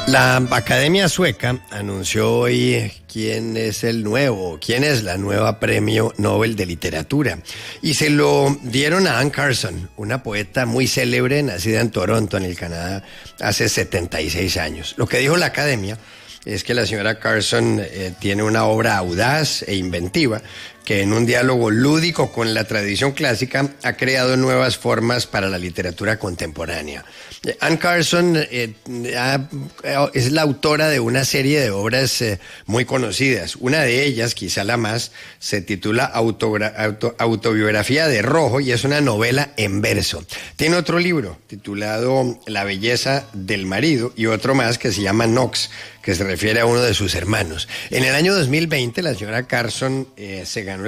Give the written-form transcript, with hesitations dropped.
La Academia Sueca anunció hoy quién es la nueva Premio Nobel de Literatura. Y se lo dieron a Anne Carson, una poeta muy célebre, nacida en Toronto, en el Canadá, hace 76 años. Lo que dijo la Academia es que la señora Carson tiene una obra audaz e inventiva que en un diálogo lúdico con la tradición clásica ha creado nuevas formas para la literatura contemporánea. Anne Carson es la autora de una serie de obras muy conocidas. Una de ellas, quizá la más, se titula Autobiografía de Rojo y es una novela en verso. Tiene otro libro titulado La belleza del marido y otro más que se llama Knox, que se refiere a uno de sus hermanos. En el año 2020 la señora Carson se ganó